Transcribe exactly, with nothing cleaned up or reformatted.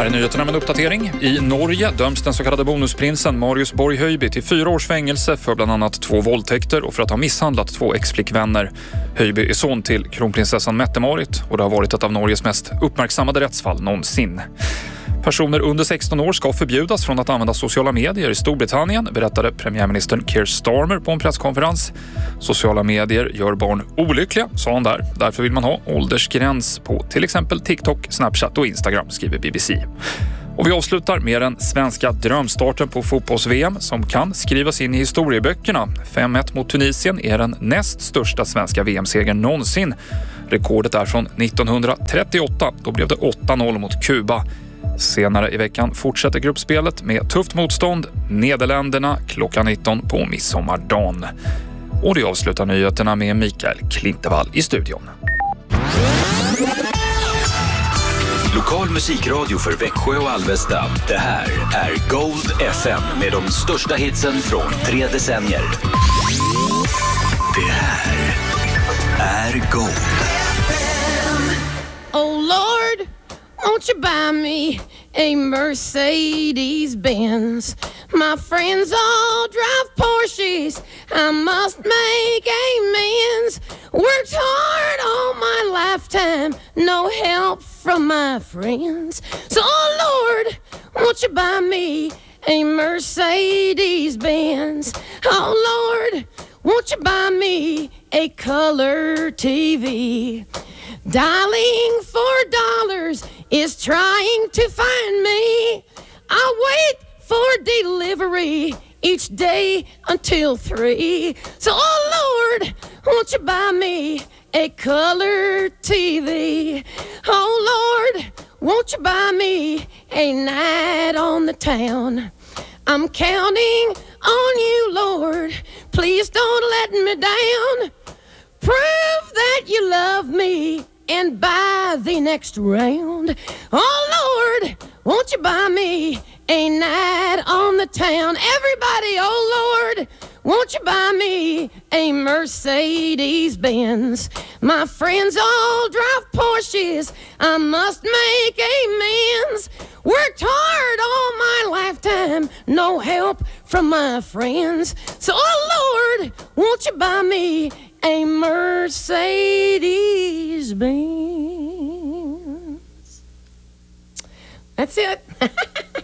Här är nyheterna med en uppdatering. I Norge döms den så kallade bonusprinsen Marius Borg Høiby till fyra års fängelse för bland annat två våldtäkter och för att ha misshandlat två ex-flickvänner. Høiby är son till kronprinsessan Mette-Marit och det har varit ett av Norges mest uppmärksammade rättsfall någonsin. Personer under sexton år ska förbjudas från att använda sociala medier i Storbritannien, berättade premiärministern Keir Starmer på en presskonferens. Sociala medier gör barn olyckliga, sa han där. Därför vill man ha åldersgräns på till exempel TikTok, Snapchat och Instagram, skriver B B C. Och vi avslutar med den svenska drömstarten på fotbolls-V M som kan skrivas in i historieböckerna. fem ett mot Tunisien är den näst största svenska V M-segern någonsin. Rekordet är från nittonhundratrettioåtta, då blev det åtta noll mot Kuba. Senare i veckan fortsätter gruppspelet med tufft motstånd, Nederländerna klockan nitton på midsommardagen. Och det avslutar nyheterna med Mikael Klintevall i studion. Lokal musikradio för Växjö och Alvesta. Det här är Gold F M med de största hitsen från tre decennier. Det här är Gold. Oh Lord, won't you buy me a Mercedes-Benz? My friends all drive Porsches. I must make amends. Worked hard all my lifetime, no help from my friends. So, oh Lord, won't you buy me a Mercedes-Benz? Oh Lord, won't you buy me a color T V? Dialing for dollars is trying to find me. I wait for delivery each day until three. So, oh Lord, won't you buy me a color T V? Oh Lord, won't you buy me a night on the town? I'm counting on you, Lord. Please don't let me down. Prove that you love me and buy the next round. Oh Lord, won't you buy me a night on the town? Everybody, oh Lord, won't you buy me a Mercedes-Benz? My friends all drive Porsches. I must make amends. Worked hard all my lifetime, no help from my friends. So, oh Lord, won't you buy me a Mercedes-Benz? That's it.